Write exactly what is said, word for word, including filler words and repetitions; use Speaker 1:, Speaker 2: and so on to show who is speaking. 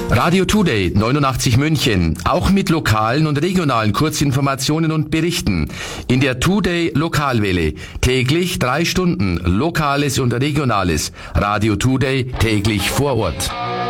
Speaker 1: Radio Today neunundachtzig München, auch mit lokalen und regionalen Kurzinformationen und Berichten. In der Today Lokalwelle täglich drei Stunden Lokales und Regionales. Radio Today täglich vor Ort.